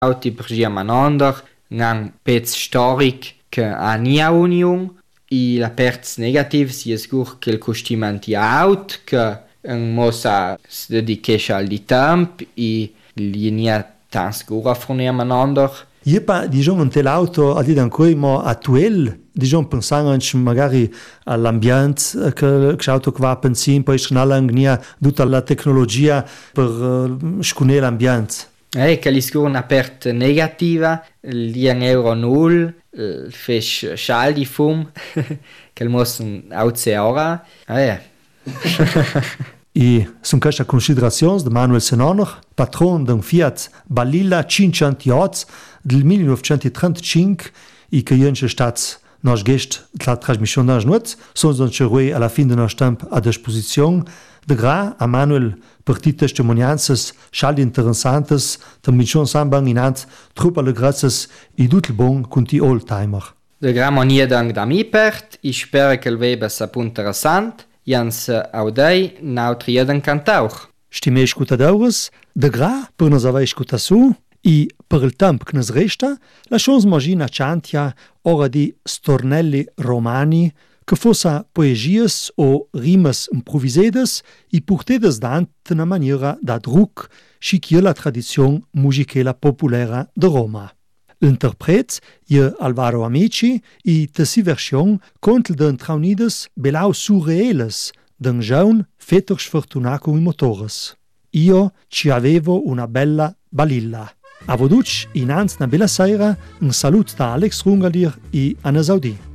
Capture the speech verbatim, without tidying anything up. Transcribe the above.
Auti per manonder, un pezzo storico che ha nia union, e la perz negativ si è sicur che il costume anti-out, che un mossa si dedica al di tempo e gli nia tan sicur a fornire manonder. Jepa, diciamo, un auto a dire ancora ma attuel, diciamo, pensando anche magari all'ambiente che l'auto che va a pensare, poi schnallang tutta la tecnologia per uh, sconare l'ambiente. Eh, che è sicur una perte negativa, lì un euro null, fece scialdi fum, che il mostro auto se ora, eh. E sunt queste considerazioni di Manuel Senoner, patron d'un Fiat Balilla cinquecentotto del millenovecentotrentacinque e che è stato nos gest la trasmissione d'ange nuot, sono doncerui alla fin de nos temp a disposizione. De gra a Manuel per ti testimonianzas schaldi interessantes, tambien schon sambang inant, trup alle grazias e dutel bon con ti oldtimer. De gra monia dank da mi pert, e spero che il webe sapun interessant, jans audei nautri jeden cantauch. Stime scutadores, de gra per nos avei scutasu, e per il temp che nos resta, lascions magina chantia ora di stornelli romani, che fossa poesies o rimes improvisedes e portedes d'ant in una maniera da druc, schichia la tradizione musicale popolare de Roma. L'interpret è Alvaro Amici e tessi version contel den traunides belau surreales d'un jaun fetter sfortunato i motores. Io ci avevo una bella balilla. A voduc, inanz na bella sera, un salut da Alex Rungalier e Anna Saudi.